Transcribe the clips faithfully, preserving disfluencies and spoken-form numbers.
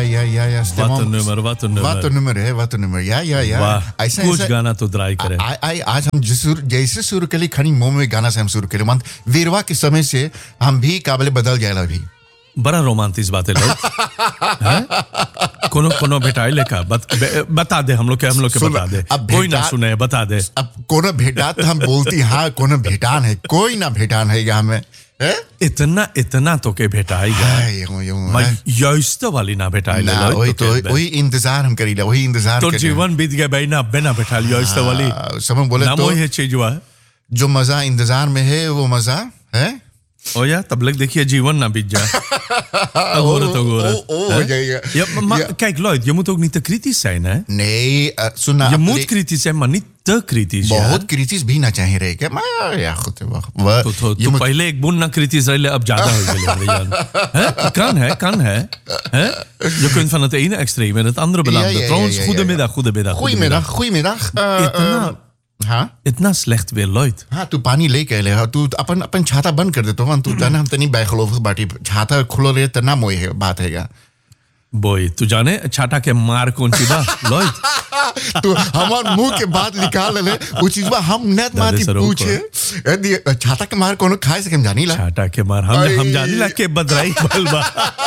ja, ja, ja. Wat een nummer, wat een nummer. Wat een nummer है, wat een nummer. या या या. ऐसा कुछ गाना तो ट्राई करें. आई आज हम जैसे शुरू करें खाली मुंह में गाना से हम शुरू करें मंत वीरवा के समय से हम भी काबिल बदल जाएगा भी. बड़ा रोमांटिक बात है लोग. कोनो कोनो भेटाई लेका बत, बता दे हम लोग के हम लोग के बता दे. कोई ना सुने बता दे. अब कोनो भेटा तो हम बोलती हाँ कोनो भेटान है कोई ना भेटान है यहाँ में. इतना इतना तो के भेटाएगा मैं juiste वाली ना भेटाएगा ना वही तो वही इंतजार हम करीला वही इंतजार तो जीवन बीत गया भाई ना बिना भेटा juiste वाली समझ बोले तो है चीज हुआ जो मजा इंतजार में है वो मजा है ओ या तब लग देखिए जीवन ना बीत जाए Horen het ook horen. Oh, oh, ja, ja. Ja, maar, maar ja. Kijk, Lloyd, je moet ook niet te kritisch zijn, hè? Nee, uh, सुना je moet kritisch zijn, maar niet te kritisch. बहुत kritisch भी ना चाहिए रहेगा. Maar ja, goed. तो तो तो पहले एक बुन ना kritisch रहे, अब ज्यादा हो गया. Kan, hè? Kan, hè? Je kunt van het ene extreem in het andere belanden. Ja, ja, Trouwens, ja, ja, ja, goedemiddag, goedemiddag. Goedemiddag, goedemiddag. इतना हाँ इतना slecht weer Lloyd. हाँ तू पानी लेके ले हाँ तू अपन अपन छाता बंद कर दे तो वन तू जाने हम तनी बैखलोफ बाटी छाता खुलो ले तना मोई है बात है क्या बोय तू जाने छाता के मार कौन सी बा Lloyd तू हमारे मुंह के बात निकाल ले वो चीज़ बा हम नेट माती पूछे छाता के मार कौन खाए सके हम जानी ला छाता के मार हम हम जानी ला के बदराई बलबा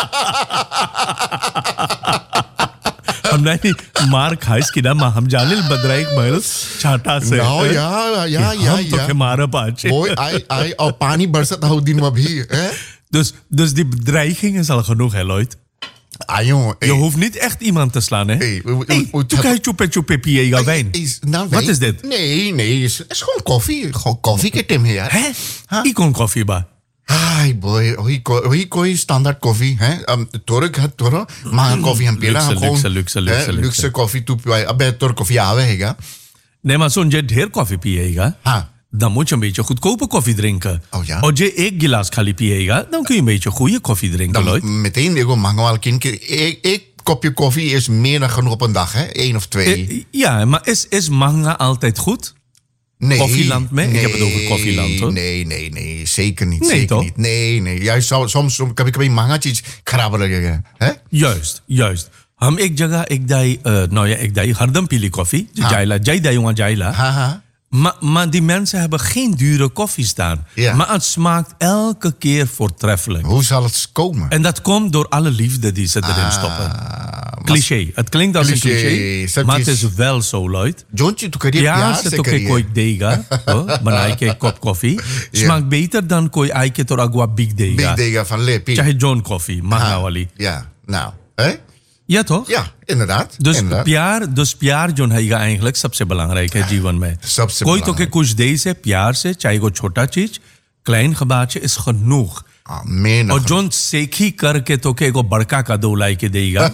हम नहीं मार खाइस की ना माँ हम जाने बदराई महल छाटा से ना या या या हम तो के मारा पाचे ओए आई आई और पानी बरसत हो दिन में भी dus dus die bedreiging is al genoeg hè Lloyd Ajo, je hoeft niet echt iemand te slaan, hè? Hey, toen kan je tjoepe tjoepe piega wijn. Wat is dit? Nee, nee, het is gewoon koffie. Gewoon koffie ke tim hier. Hè? Ik kon koffie ba. Ai boy, hoi hoi koi standaard koffie, hè? Um, tork het toro, maar koffie en pila gewoon luxe luxe luxe luxe koffie tu pia, abe tor koffie आवेगा. Nee, maar zo'n je ढेर koffie piega. Ha. Dan moet je een beetje goedkope koffie drinken. Oh ja? Als je één glas खाली piega, dan kun je een beetje goede koffie drinken, Lloyd. Meteen ego mango kind één kopje koffie is meer dan genoeg op een dag, hè? Eén of twee. Eh, ja, maar is is manga altijd goed? Nee. Koffieland mee? Nee, ik heb het over Koffieland, hoor. Nee, nee, nee, zeker niet. Nee, zeker toch? niet. Nee, nee. Juist soms, soms कभी कभी महंगा चीज खराब लगेगा, hè? Juist, juist. हम एक जगह एक दाई nou ja, ik दाई हरदम पीली koffie. Jaila, jai दाई वहाँ jaila. Ha ha. Maar, maar die mensen hebben geen dure koffie staan. Ja. Maar het smaakt elke keer voortreffelijk. Hoe zal het komen? En dat komt door alle liefde die ze erin ah, stoppen. Cliché. Het klinkt als cliché, een cliché, maar het is wel zo, Lloyd. Jontje, tu karier ja, se to ke koi dega, बनाई के kop koffie. Smaakt beter dan koi aike tor agua big dega. Big dega van Lepi. Chahe John koffie, mahanga wali. Ja, nou, hè? Ja, toch? Ja, inderdaad. Dus inderdaad. प्यार dus प्यार जो है eigenlijk सबसे belangrijk है जीवन में. सबसे कोई तो के कुछ दे से प्यार से चाहे वो छोटा चीज klein gebaatje is genoeg. Ah, main और जोन सेखी करके तो के को बड़का का दो लाई के देगा.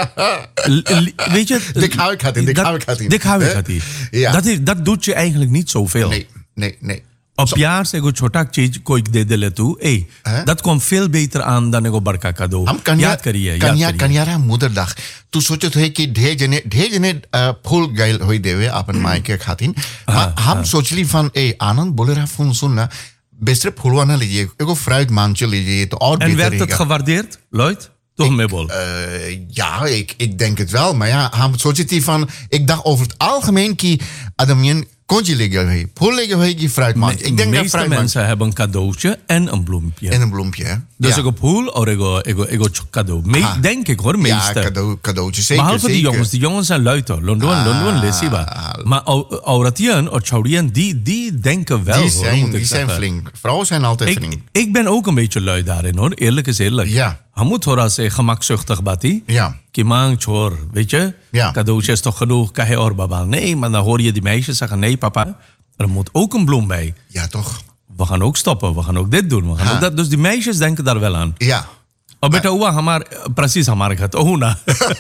Weet je? दिखावे खातिर, दिखावे खातिर. दिखावे खातिर. Ja. Dat is dat doet je eigenlijk niet zoveel. Nee, nee, nee. Op प्यार से कोई छोटा चीज कोई दे दे ले तू ए dat komt veel beter aan dan एगो बड़का का दो. याद करिए कन्या कन्यारा मुदरदाख तू सोचो थे कि ढेर जने ढेर जने फूल गैल होई देवे अपन माई के खातिन हम सोचली फन ए आनंद बोले रहा फोन सुन ना बेस्टर फूलवा ना लीजिए एगो फ्राइड मांचो लीजिए तो और beter. En werd het gewaardeerd, Lloyd? Toch mee bol? Uh, ja, ik, ik denk het wel. Maar ja, हम सोची थी van ik dacht over het algemeen कि आदमियन कोंजी ले गए हैं फूल ले गए हैं कि फ्राइड मांच. Ik denk dat meeste mensen hebben een cadeautje en een bloempje. En een bloempje, hè? Dus ja. ik op poel of ego ego ego cadeau. Me, denk ik hoor, meeste. Ja, cadeau, cadeautje zeker. Behalve zeker. die jongens, die jongens zijn luid hoor. London, ah, London, Lessiba. Maar Auratiën of Chaurien, die die denken wel. Die zijn, hoor, moet die ik zijn zeggen. flink. Vrouwen zijn altijd ik, flink. Ik ben ook een beetje lui daarin hoor. Eerlijk is eerlijk. Ja. Hij moet hoor als gemakzuchtig bati. Ja. Kimang chor, weet je? Ja. Cadeautjes toch genoeg, kan je or baba. Nee, maar dan hoor je die meisjes zeggen nee papa. Er moet ook een bloem bij. Ja, toch? We gaan ook stoppen, we gaan ook dit doen. We gaan ook dat. Dus die meisjes denken daar wel aan. Ja. Oh, beta uwa hamar, precies hamar gaat. Oh, na.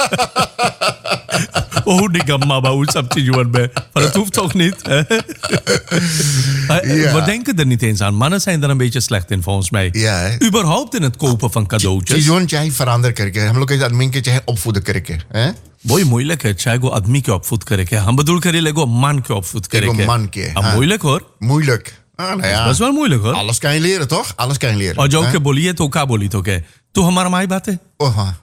Oh, die gamma bouwt sab chijuan bij. Maar dat hoeft toch niet? Ja. We denken er niet eens aan. Mannen zijn er een beetje slecht in, volgens mij. Ja, hè? Überhaupt in het kopen van cadeautjes. Chijuan चाहे veranderen करके हम लोग के आदमी के चाहे opvoeden करके, hè? Boy, moeilijk है चाहे को आदमी के opvoed करके हम बदल करे लेगो man के opvoed करके एगो man के ah, moeilijk hoor moeilijk ah, nou ja. dat is wel moeilijk hoor alles kan je leren toch alles kan je leren और जो के बोलिए तो क्या बोली तो के तू हमारा माई बात है Oh, हाँ.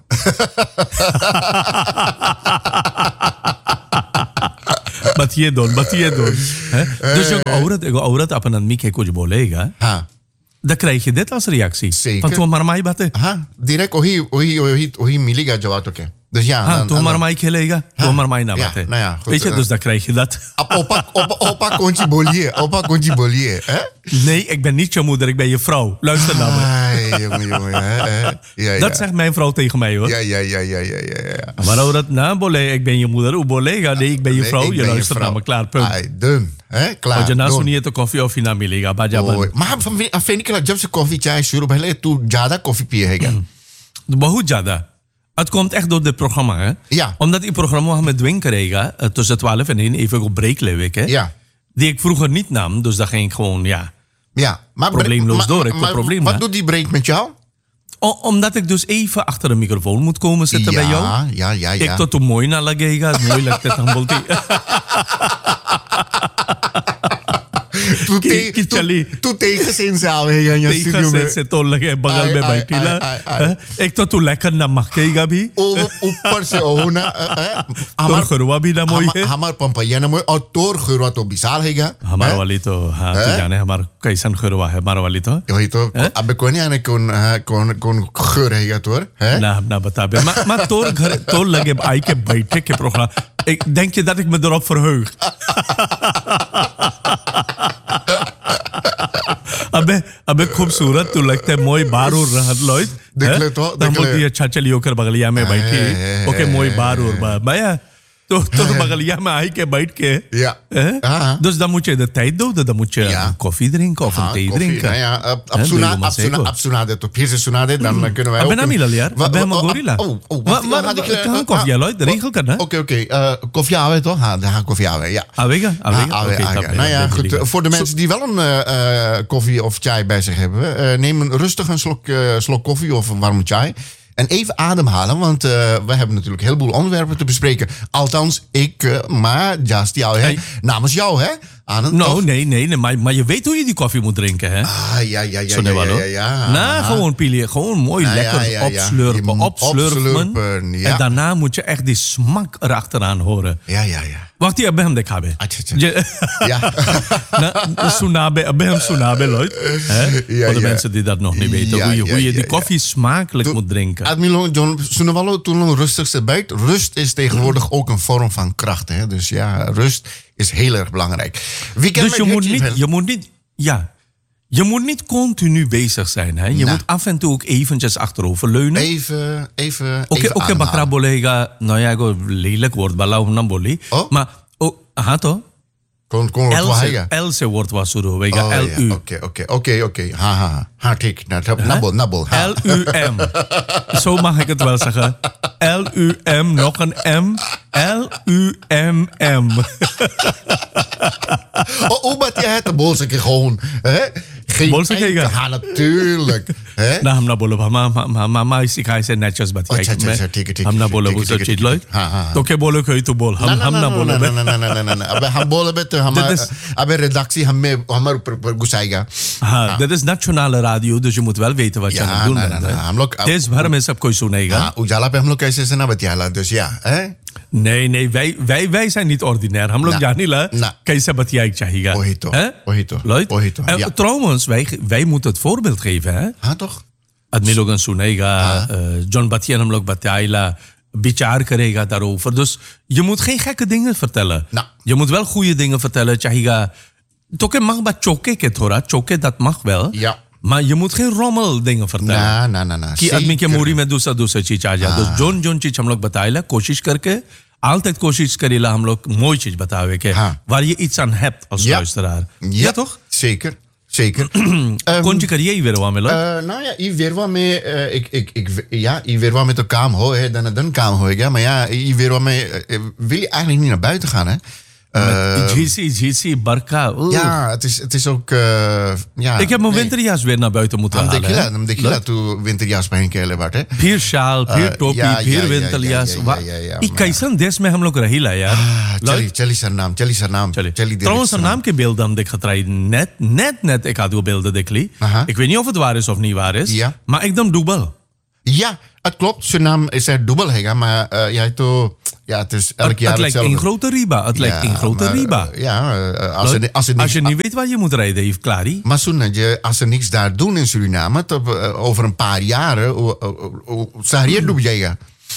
बतिए दोन बतिए दोन dus ook औरत एगो औरत अपन आदमी के कुछ बोलेगा हाँ. dan krijg je dit als reactie Zeker. van तू हमारा माई बात है हाँ, direct वही वही वही वही मिलेगा जवाब तो क्या. Dus ja, हाँ dan- तू dan- हमारा माई खेलेगा तू हमारा माई ना Ja, बात है nou ja, goed, weet je eh. dus dan krijg je dat Op- Opa, opa, opa kontje bolje, opa kontje bolje, hè? nee ik ben niet je moeder ik ben je vrouw luister naar me Ai, jongen, jongen, hè, hè? Ja, ja. dat zegt mijn vrouw tegen mij hoor Ja, ja, ja, ja, ja, ja, ja. maar hoe dat na bole ik ben je moeder hoe bolega nee ik ben je Nee, vrouw ik je ben je luistert vrouw. naar me klaar punt Ai, dun, hè? Klaar. want je naast done. niet te koffie of je naar milega bajaban ओए, मां फिर निकला जब से कॉफी चाय शुरू पहले तू ज्यादा कॉफी पिए है क्या बहुत ज्यादा het komt echt door dit programma hè Ja. omdat die programma hame dwing krijgen uh, tussen twaalf en één even op break leuk hè Ja. die ik vroeger niet nam dus dan ging ik gewoon ja Ja, maar Probleemloos maar- door, ik heb maar probleem, Wat hè? doet die break met jou? O- omdat ik dus even achter de microfoon moet komen zitten bij jou Ja, ja, ja, ja. ik tot hoe mooi naar lagega mooi lijkt het dan bolti तू कि- ते- कि तू- चली। तू tegenzin से आवे है यहाँ tegen studio से में से तो लगे बगल आई, में आई, बैठी ला आई, आई, आई। एक तो तू लेकर ना मक्केगा भी ओ- ऊपर से ओ ना तो खरवा भी ना मोई है हमार पंपैया ना मोई और तोर खरवा तो विशाल हैगा हमारा वाली तो हाँ तू जाने हमारा कैसन खरवा है हमारा वाली तो वही तो अब कोई नहीं आने कौन हाँ, कौन कौन खर हैगा तोर है ना ना बता बे maar, maar toor घर toor लगे आई के बैठे के programma ik denk je dat ik me erop verheug अबे अबे खूबसूरत तू लगता है मोई बार और रहत लोइत देख ले तो, तम देख ले। बोलती अच्छा चली होकर बगलिया में बैठी है, है, ओके है, मोई है, बार और बा भैया तो तो बगलिया में आई के बैठ के Ja. hè? Ah. Dus dan moet je de tijd doden, dan moet je Ja. koffie drinken of een हाँ, thee koffie, drinken. nou ja, अब Hè, अब doe सुना je maar अब सुना zeker. अब सुना दे तो फिर से सुना दे dan kunnen wij Ik ook ben Amila Liar, Wa- ik ben wa- oh, Magorilla. oh, oh, Maar- wacht, maar- had ik, maar- eh, kan ah, koffie, ah, Lloyd, de regel kan, hè? Oké, oké. eh, Koffie Awe toch? Ja, daar gaan koffie Awe, ja. Awega, awega. Ah, Awe, Oké, Awe. tap, Nou ja, ben goed. liga. eh, Voor de mensen die wel een eh, eh, koffie of chai bij zich hebben, eh, neem een rustig een slok, eh, slok koffie of een warme chai. En even ademhalen, want eh, we hebben natuurlijk een heleboel onderwerpen te bespreken. Althans, ik, eh, maar juist jou, hè? Hey. Namens jou, hè? Aan Nou, nee, nee, nee maar, maar je weet hoe je die koffie moet drinken, hè? Ah, ja, ja, ja, Zo ja, net wel, ja, hoor. ja, ja. Nou, gewoon Pili, gewoon mooi Nou, ja, lekker ja, ja. opslurpen, Je moet opslurpen. opslurpen, ja. En daarna moet je echt die smak erachteraan horen. Ja, ja, ja. Wacht, je hebt hem de kabe. अच्छा, अच्छा। Je- Ja. Na, Sunabe, heb hem Sunabe, Lloyd. Hè? Ja, Voor de ja. mensen die dat nog niet weten. Ja, hoe je, ja, hoe je die ja, koffie smakelijk moet drinken. Admilo John Sunawalo toen een rustigste bijt. Rust is tegenwoordig ook een vorm van kracht. Hè? Dus ja, rust is heel erg belangrijk. Weekend Dus je met moet, Hitchie, niet, hè? je moet niet... Ja. Je moet niet continu bezig zijn. Hè? Je Nou. moet af en toe ook eventjes achteroverleunen. Even, even, Oké, even oké, ademhalen. bakra bolega. Nou ja, go lelijk woord, bala nam boli. Oh. Maar, oh, aha toch? Kon, kon het wel Else, hega. else woord was er, wega Oh, ja. L-U. Oké, oké, oké, oké. Ha, ha, ha. Hartik. Nabbel, nabbel. ha. L-U-M. Zo mag ik het wel zeggen. L-U-M, nog een M. L-U-M-M. Oh, oh, maar jij hebt de bolseke gewoon. Hè? Geen Bolseke, enkel- ja. Ja, natuurlijk. Hè? Na हमना बोलो मामा मामा मामा इसी खाए से नेचर्स अच्छा, बतिया अच्छा, अच्छा, ठीक है, ठीक है, हमना ठीक है, बोलो ठीक है, वो सब ठीक है, चीज ठीक है। लोग हाँ, हाँ, हाँ। तो क्या बोलो कोई तो बोल हम हम ना बोलो ना ना ना ना ना ना अबे हम बोले बे तो हम Dit is- अबे redactie हमें हमारे ऊपर ऊपर गुस्साएगा हाँ dit is nationale radio dus je moet wel weten wat je Ja, aan het doen nee, bent nee, hè. nee, हम लोग देश भर में सब कोई सुनेगा हाँ उजाला पे हम लोग कैसे से ना बतियाला dus ja hè nee nee wij wij wij zijn niet ordinair हम लोग ना, जानी ला ना। कैसे बतिया चाहिए वही तो, hè? वही तो, Lloyd? वही तो, En ja. trouwens wij wij moeten het voorbeeld geven hè हाँ toch आदमी लोग सुनेगा जॉन बतिया हम लोग बताएला विचार करेगा daarover dus je moet geen gekke dingen vertellen Nou. je moet wel goede dingen vertellen चाहिएगा तो के mag ba choke के थोड़ा choke dat mag wel Ja. maar je moet geen rommel dingen vertellen ना ना ना ना कि आदमी के zeker. मूडी में दूसरा दूसरा चीज आ जाए तो जोन जोन चीज हम लोग बताएला कोशिश करके altijd कोशिश करेला हम लोग mooi चीज बतावे के हाँ. waar je iets aan hebt als Ja. luisteraar ja ja toch zeker zeker Ehm, kon je carrière weer wel mee eh, nou ja, i verwa में eh, ik ik ik ja i verwa में तो काम हो है dan dan काम होएगा maar ja i verwa में eh, wil je eigenlijk niet naar buiten gaan hè Eh, G C G C Barca oeh. ja het is het is ook eh, ja Ik heb mijn nee. winterjas weer naar buiten moeten हम halen. देखिला hè. हम देखिला तू winterjas पहन के ले बाटे फिर शाल फिर Uh, टोपी या, फिर या, या, winterjas या, या, वा- या, या, ई मैं- कैसन देश में हम लोग रहीला यार Ah, Lloyd, चली चली सर नाम चली सर नाम चलिए चली trouwens een naam के beelden हम देखत रही net net net ik had uw beelden देख ली Aha. ik weet niet of het waar is of niet waar is Ja. maar ik dan dubbel Ja, het klopt. Suriname is er dubbel, hè, maar uh, ja, to, ja, het is elk het, jaar het lijkt hetzelfde. één grote riba. Het lijkt één grote maar, riba. Ja, uh, als, er, als, er niks, als je niet weet waar je moet rijden, heeft Clary. Maar Soenatje, als ze niks daar doen in Suriname, tot, uh, over een paar jaren, saharier doe jij.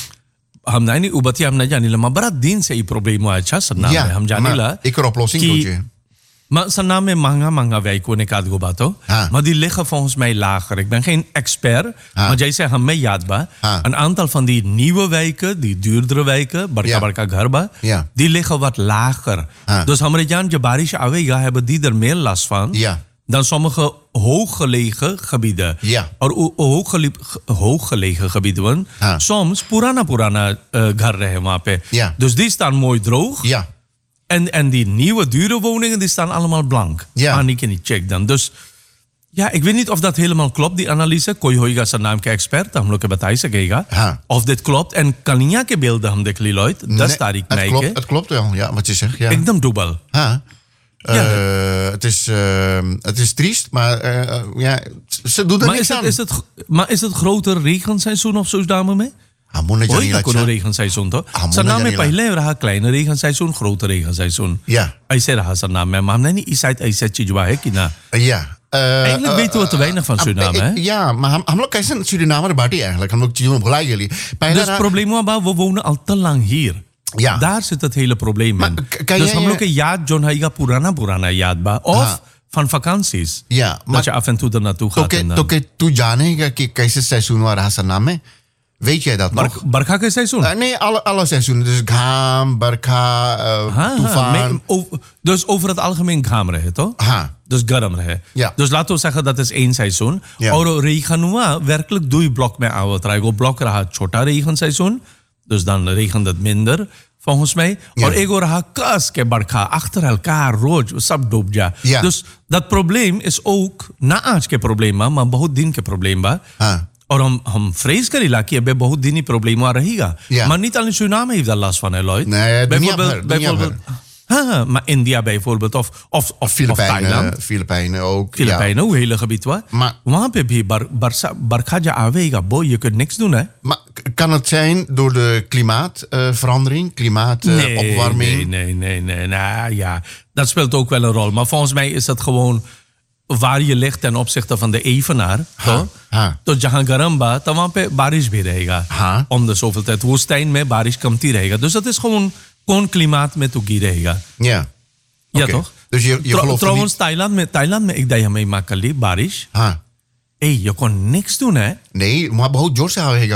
हमने नहीं उबती हमने जानी ला मबरा दिन से ही प्रॉब्लम हुआ अच्छा सन्ना में हम जानी ला एक और oplossing कि maar sannaa met manga manga wijk kon ik uitgobato. Maar die liggen volgens mij lager. Ik ben geen expert, ha. maar jij zegt aan mij jaadba. Een aantal van die nieuwe wijken, die duurdere wijken, Barka ja. Barka Garba, ja. die liggen wat lager. Ha. Dus Hamrejan Jabarish Awega hebben die er meer last van ja. dan sommige hooggelegen gebieden. Ja. Or hooggele, hooggelegen gebieden. Ha. Soms Purana Purana uh, Ghar rahe wahan pe. Ja. Dus die staan mooi droog. Ja. En, en die nieuwe dure woningen, die staan allemaal blank. Ja. Ah, niet in die check dan. Dus ja, ik weet niet of dat helemaal klopt, die analyse. Koi hoiga sa naam ke expert, hum log ke batai sakega. Of dit klopt. En kaniya ke beelden hum dekh li loit. Das tarik het klopt, het klopt wel, ja, wat je zegt. Ja. Ekdam dubbel. Ha. Uh, ja. Het, is, uh, het is triest, maar uh, ja, ze doen er maar niks is het, aan. Is het, maar is het groter regenseizoen of zo dame mee? Ooit dat kon regenseizoen toch? Sa naam में पहले रहा kleine regenseizoen, grote regenseizoen. Ja. ऐसे रहा सा नाम में हमने नहीं इस साइड ऐसा चीज हुआ है कि ना? Ja. Uh, eigenlijk weten we te weinig van Suriname, hè? Ja, maar हम हम लोग कैसे Suriname er बाटी eigenlijk? हम लोग चीजों भुला गए. Dus het probleem was, we wonen al te lang hier. Ja. Daar zit het hele probleem in. Dus हम लोग के याद जो है पुराना पुराना याद बा of van vakanties. Ja, dat je af en toe er naartoe gaat. तो के तू जानेगा कि कैसे seizoen हुआ रहा सा नाम में? Weet jij dat nog? Barka ke seizoen? Uh, nee, alle, alle seizoenen. Dus Gham, Barka, uh, Toefaan. Dus over het algemeen Gham rehe, toch? Ha. Dus Garam rehe. Ja. Dus laten we zeggen dat is één seizoen. Ja. Oro regenua werkelijk doe je blok met oude traigo. Blok raha chota regenseizoen. Dus dan regent het minder, volgens mij. Ja. Or ego raha kas ke Barka. Achter elkaar, rood, sab doop ja. Ja. Dus dat probleem is ook na aaj ke probleem, maar बहुत दिन के probleem ba. Ha. और हम हम फ्रेज करेला कि अबे बहुत दिन ही प्रॉब्लम आ रहेगा ja. maar niet alleen Suriname heeft dat last van hè Lloyd nee bijvoorbeeld bijvoorbeeld ha maar India bijvoorbeeld of of of Filipijnen Filipijnen ook Filipijnen hoe hele gebied was maar वहां पे भी bar barkha ja आवेगा boy je kunt niks doen hè maar kan het zijn door de klimaatverandering uh, klimaatopwarming uh, nee, nee nee nee nee nou ja dat speelt ook wel een rol maar volgens mij is dat gewoon waar je ligt ten opzichte van de evenaar, हाँ, हाँ. तो जहाँ गर्म बा तो वहाँ पे बारिश भी रहेगा हाँ. om de zoveel tijd woestijn में बारिश कमती रहेगा dus dat is gewoon gewoon klimaat में तो रहेगा ja ja okay. toch dus je, je gelooft trouwens Thailand में Thailand में एक day हमें makali बारिश हाँ hey je kon niks doen hè नहीं वहाँ बहुत जोर से आएगा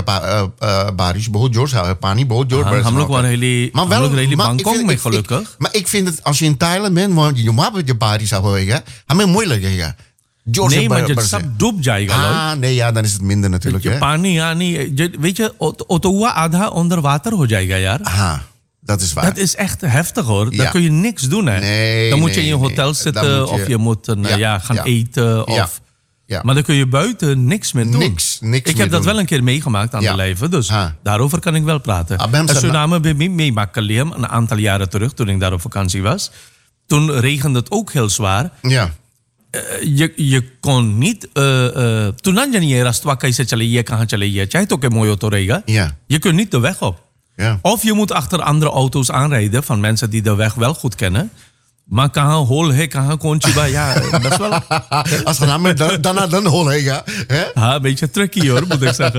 बारिश बहुत जोर से आएगा पानी बहुत जोर से हम लोग waren really maar wel हम लोग really maar Bangkok में gelukkig ik, maar ik vind het als je in Thailand bent want je वहाँ पे जो बारिश आएगा हमें moeilijk है जोर nee, से maar je सब डूब जाएगा ah nee ja dan is het minder natuurlijk je पानी यानी weet je Ottawa आधा onder water हो जाएगा यार ah dat is waar. Dat is echt heftig hoor. Ja. Dan kun je niks doen hè. Nee, dan moet nee, je in je hotel nee. zitten je, of je moet uh, ja, ja, gaan ja. eten. Of, ja. Ja. Maar dan kun je buiten niks meer doen. Niks, niks ik heb dat doen. wel een keer meegemaakt aan ja. de lijve. Dus ha. daarover kan ik wel praten. En Suriname ben ik meemaken een aantal jaren terug toen ik daar op vakantie was. Toen regende het ook heel zwaar. Ja. Uh, je, je kon niet... Uh, uh, toen je niet rastwa kaise chaliye, kahan chaliye, chahe to ke moyo to रहेगा. Ja. Je kunt niet de weg op. Ja. Of je moet achter andere auto's aanrijden van mensen die de weg wel goed kennen. Maar kahan hol he, kahan konchi ba, ja, dat is wel... Als je nou dan, dan, dan hol he, ja. Ha, een beetje tricky hoor, moet ik zeggen.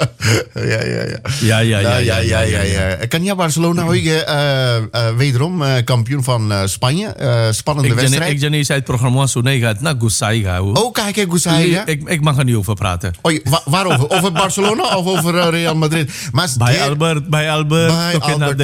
ja, ja, ja. Ja, ja, ja. ja, ja, ja, ja. Kan je Barcelona uh, uh, wederom uh, kampioen van uh, Spanje? Uh, spannende ik wedstrijd. Ik ben niet het programma Sunay gaat naar Gusaiga. Oh, kijk, kijk, Gusaiga. Ik, ik mag er niet over praten. Oh, wa waarover? Over Barcelona of over uh, Real Madrid? Maar bij de... Albert, bij Albert. Bij Albert.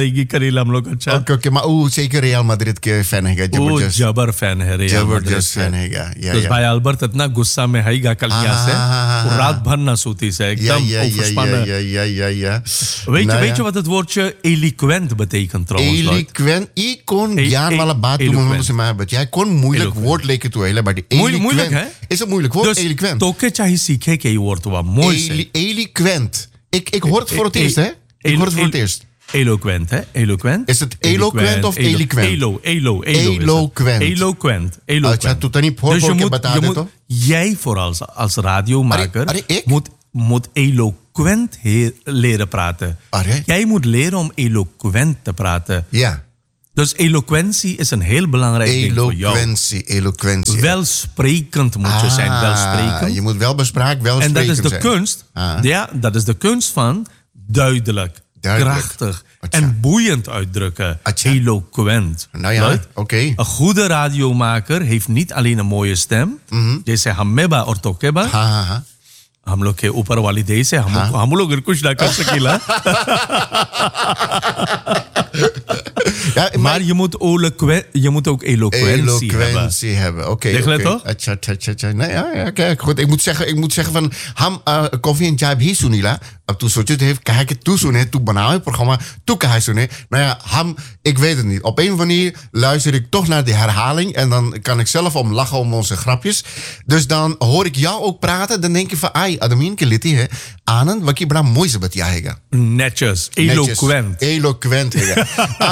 Oké, okay, okay, maar oeh, zeker Real Madrid के fan है ओह जबर फैन है Real Madrid fan है या तो भाई अल्बर्ट इतना गुस्सा में हैगा कल यहाँ से रात भर ना सोती से एकदम overspannen ja ja ja ja weet je weet je wat het woordje eloquent betekent trouwens eloquent ik kon jaar wel een baat doen maar maar jij kon moeilijk woord leken toe hele maar die moeilijk hè is een moeilijk woord eloquent तो के चाहिए सीखे के woord wat mooi is eloquent ik ik hoor het voor het eerst hè ik hoor het voor het eerst Eloquent, hè? Eloquent. Is het eloquent of eloquent? Elo, elo, elo. Eloquent. Eloquent. Eloquent. Dus je moet, je moet, jij vooral als, als radiomaker Arre, arre, moet, moet eloquent eloquent he- leren praten. Alright. Jij moet leren om eloquent te praten. Ja. Dus eloquentie is een heel belangrijk ding voor jou. Eloquentie, eloquentie. Welsprekend moet je Ah, zijn, welsprekend. Je moet wel bespraakt, wel En dat is de zijn. kunst. Ah. Ja, dat is de kunst van duidelijk, Duidelijk. krachtig Atja. en boeiend uitdrukken. Atja. Eloquent. Nou ja, Right? oké. Een goede radiomaker heeft niet alleen een mooie stem. Jesse hameba ortokeba. Ha, ha, ha. हम लोग के ऊपर वाली देश है हम हम लोग अगर कुछ ना कर सकेला Ja, maar je moet, eloquen, je moet ook eloquentie, eloquentie hebben. Oké. Ligt oké. het toch? Acha, acha, acha, acha. Nee, ja, ja, kijk, goed. Ik moet zeggen, ik moet zeggen van ham uh, koffie en chai bhi sunila. Ab tu socho heeft kaya ke tu sune, tu banawe het programma, tu kaya sune. Nou ja, ham, ik weet het niet. Op een manier luister ik toch naar die herhaling en dan kan ik zelf om lachen om onze grapjes. Dus dan hoor ik jou ook praten, dan denk je van, ai, Adamin ke liti hai. Anand, wat je bra mooi ze betiahega. Netjes, eloquent. Eloquent, hega.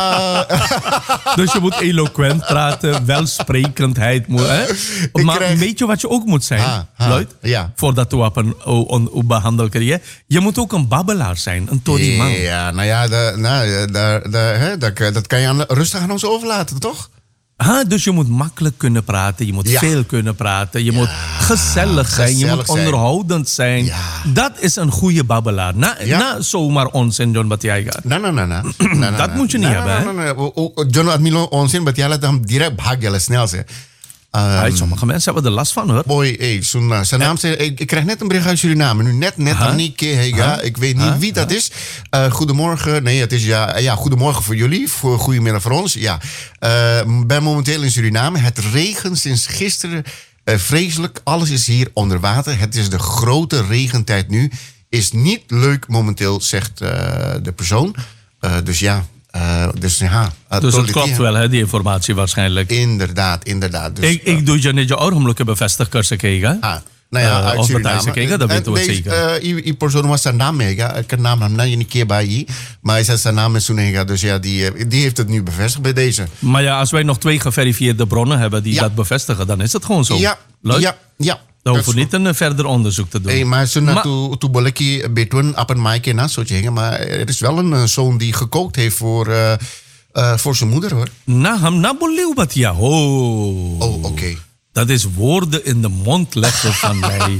Dus je moet eloquent praten, welsprekendheid. Moet, hè? Maar krijg... weet je wat je ook moet zijn, ha, ha, Lloyd? Ja. Voordat we op een, een, een behandel krijgen. Je moet ook een babbelaar zijn, een toriman. Ja, nou ja, da, nou, da, da, hè, dat, dat kan je aan, rustig aan ons overlaten, toch? Ha, dus je moet makkelijk kunnen praten, je moet ja. veel kunnen praten, je ja. moet gezellig zijn, gezellig je moet zijn. onderhoudend zijn. Ja. Dat is een goede babbelaar. Na, ja. na zomaar onzin, John Batiaga. Nee, nee, nee. Dat moet je niet hebben, hè? John Admilo onzin, Batiaga, dan direct भाग gellen snel, zeg. Um, ja, sommige mensen hebben er last van, hoor. Boy, hey, zo'n, zijn naam zei, ik, ik krijg net een bericht uit Suriname. Nu net, net, huh? niet, hey, ja, huh? Ik weet niet huh? wie dat huh? is. Uh, goedemorgen, nee, het is ja, ja, goedemorgen voor jullie, voor goedemiddag voor ons. Ja, uh, ben momenteel in Suriname. Het regent sinds gisteren uh, vreselijk. Alles is hier onder water. Het is de grote regentijd nu. Is niet leuk momenteel, zegt uh, de persoon. Uh, dus ja. Uh, dus ja, uh, dus het klopt wel, hè, die informatie waarschijnlijk. Inderdaad, inderdaad. Dus, ik, ik doe je net je oorlog bevestigd kursen kijken. Ah, nou ja, uh, uit of Suriname. Kijken, dat weten we zeker. Die uh, persoon was zijn naam mee. Ik kan naam hem niet een keer bij je. Maar hij zegt zijn naam is Sunega. Dus ja, die, die heeft het nu bevestigd bij deze. Maar ja, als wij nog twee geverifieerde bronnen hebben die ja. dat bevestigen, dan is het gewoon zo. Ja, Leuk? ja, ja. Dan hoeven we niet een verder onderzoek te doen. Hey, maar ze na toe bolletjie betwen op een maaike na zo zeggen. Maar er is wel een uh, zoon die gekookt heeft voor, uh, uh, voor zijn moeder, hoor. Na ham na boliu wat ja. Oh. Oh, oké. Okay. Dat is woorden in de mond leggen van mij.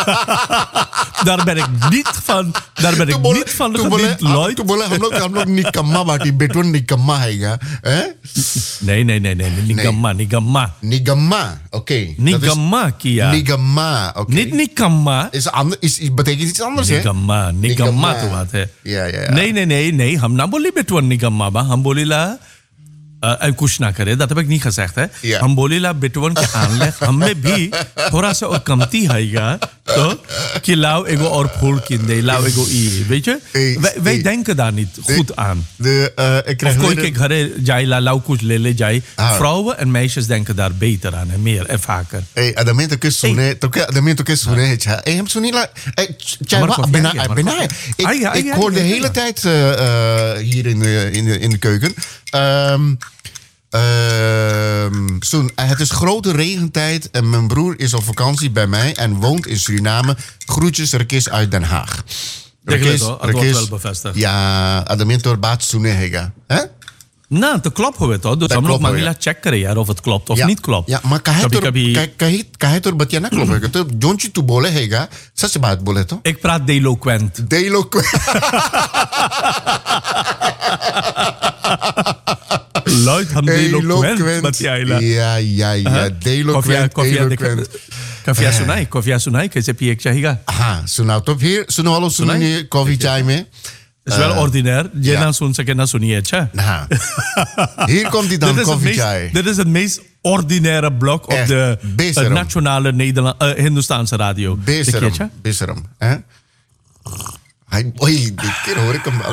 Daar ben ik niet van. Daar ben ik bole, niet van gediend, Lloyd. Toen bolle हम लोग हम लोग निकम्मा बाटी बेटवन निकम्मा हैगा, hè? Nee, nee, nee, nee, nigamma, nigamma. Nigamma, oké. Okay. Nigamma, Kia. Nigamma, oké. Okay. Niet nikamma. Is ander, is, is betekent iets anders, hè? Nigamma, nigamma to wat, hè? Ja, ja, ja. Nee, nee, nee, nee. Ham na boli betuan nigamma ba, ham boli la. Uh, कुछ ना करे dat heb ik niet gezegd है yeah. हम बोले ला बेटवन के आनले हमें भी थोड़ा सा और कमती हैगा तो कि लाओ एगो और फूल किंदे लाओ एगो ई weet je hey, wij, wij hey. denken daar niet goed de, aan de, uh, ik of कोई के घरे जाए ला लाओ कुछ ले ले जाए ah. vrouwen en meisjes denken daar beter aan en meer en vaker hey adamento que sune to que adamento que sune cha hey hem sune la cha bena bena ik ik hoor de hele tijd hier in de in de in de keuken um, Uh, Soen, het is grote regentijd en mijn broer is op vakantie bij mij en woont in Suriname. Groetjes, Rekis uit Den Haag. Rekis, dat wordt wel bevestigd. Ja, adamentor baat Soene hega. Hè? Nou, dat klopt we toch? Dus dan mag je checken of het klopt of ja. niet klopt. Ja, maar kan je toch wat je klopt? Don't you to bole hega? Zat je baat bole toch? Ik praat deloquent. Deloquent. Luid aan deloquent, Batiaila. Ja, ja, ja. Deloquent, eloquent. Kafia sunai, kafia sunai, कैसे पिए चाहिएगा? हाँ, सुनाओ तो फिर सुनो वालों सुनिए कॉफी चाय में. Het is wel ordinair. Je na zo'n zeggen na zo'n niet, hè? Nou, hier komt die dan koffie chai. Dit is het meest ordinaire blok op de uh, nationale Nederland, uh, Hindoestaanse radio. Beserum, beserum, hè? Hij, oei, dit keer hoor ik hem.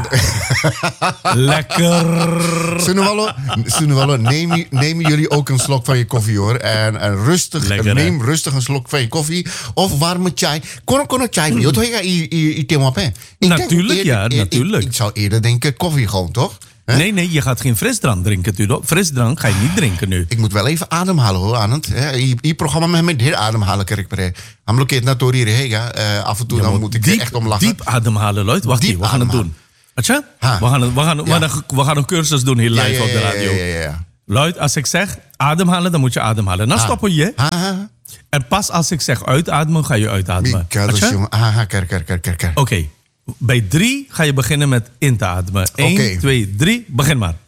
Lekker. Sunewalo, neem, neem jullie ook een slok van je koffie, hoor. En, en rustig, Lekker, neem hè? rustig een slok van je koffie. Of warme chai. Kon kon chai mee? Toch ga je thema op, hè? Natuurlijk, ja, natuurlijk. Ik zou eerder denken koffie gewoon, toch? Hè? Nee, nee, je gaat geen frisdrank drinken. Tuurlijk. Frisdrank ga je niet drinken nu. Ik moet wel even ademhalen hoor, Anand. Je programma met met heel ademhalen krijg ik. Ham lokeert naar Tori Rega. Af en toe dan moet ik diep, echt om lachen. Diep ademhalen, Lloyd. Wacht Diep even, we gaan ademhalen. het doen. Weet je? We gaan, we, gaan, we, gaan, we gaan een cursus doen hier live ja, ja, op de radio. Ja, ja, ja. Lloyd, als ik zeg ademhalen, dan moet je ademhalen. Dan stoppen je. Ha, ha. En pas als ik zeg uitademen, ga je uitademen. Oké. Okay. Bij drie ga je beginnen met in te ademen. Eén, okay. twee, drie. Begin maar.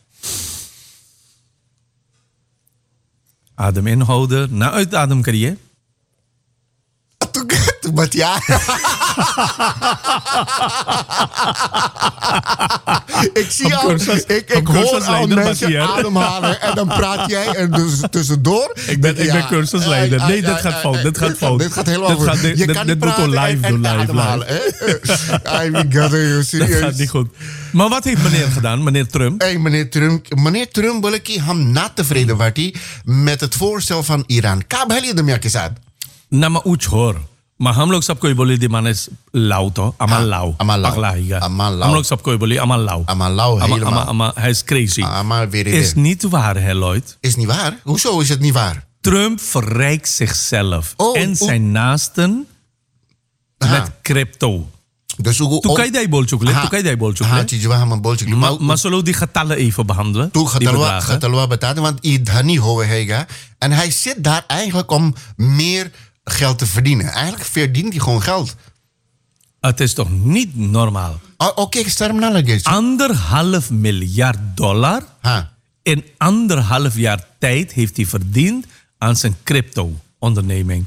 Adem inhouden. Na uitadem kan je. Toen wat ja. Ik zie al, cursus, ik, ik hoor al mensen ademhalen en dan praat jij en dus tussendoor. Ik ben, ik ja, ben cursusleider. Nee, dit gaat fout. Dit gaat fout. Dit gaat helemaal dit gaat, dit, Je dit, kan dit niet moet we live doen. Live, live. I mean, God, are you serious? Dat gaat niet goed. Maar wat heeft meneer gedaan, meneer Trump? Hey, meneer Trump, meneer Trump wil ik hem na tevreden wordt met het voorstel van Iran. Kabel je de merkjes uit? Na maar uch hoor. Maar हम लोग सबको बोले दी माने लाउ तो अमा लाउ अमा लाउ अगला हीगा अमा लाउ हम लोग सबको बोले अमा लाउ अमा लाउ helemaal अमा hij is crazy अमा weer is niet waar hè Lloyd is niet waar hoezo is het niet waar Trump verrijkt zichzelf oh, en zijn oh. naasten Aha. met crypto. Dus hoe Toen kan je die bolchukle, toen kan je die bolchukle. Maar maar zullen we die getallen even behandelen? Toen getallen getallen betalen want hij daar niet hoor hij en hij zit daar eigenlijk om meer geld te verdienen. Eigenlijk verdient hij gewoon geld. Het is toch niet normaal? Oh, Oké, okay, sterm naar Anderhalf miljard dollar ha. in anderhalf jaar tijd heeft hij verdiend aan zijn crypto-onderneming.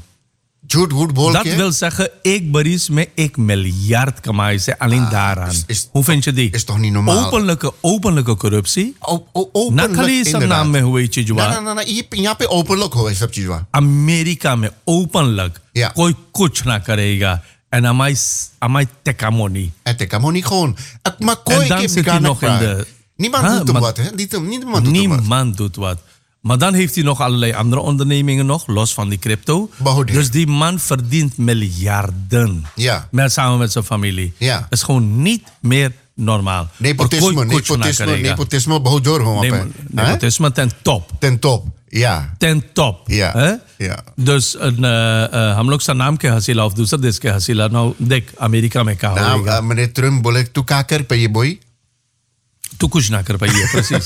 Dat wil zeggen, ik beries me ik miljard kamaise alleen ah, daaraan. Is, is, Hoe vind je die? Is toch niet normaal? Openlijke, openlijke corruptie. O, o, openlijk, Nakali is een naam met hoe heet je jwa? Nee, nee, nee, je openlijk hoe is dat jwa? Amerika met openlijk. Ja. Koi kuch na karega. En amai, amai tekamoni. En tekamoni gewoon. Maar koi en dan zit hij nog in de... Niemand ha, doet wat, hè? Niemand doet niemand wat. doet wat. Maar dan heeft hij nog allerlei andere ondernemingen nog, los van die crypto. Behouden. Dus die man verdient miljarden. Ja. Met, samen met zijn familie. Ja. Dat is gewoon niet meer normaal. Nepotisme, nepotisme, nepotisme, nepotisme, nepotisme ten top. Ten top, ja. Ten top. Ja. Hè? Ja. Dus हम लोग सा नाम के हसीला और दूसरे देश के हसीला nou देख अमेरिका में क्या होगा nou, meneer Trump बोले तू क्या कर पाइए boy तू कुछ ना कर पाइए precies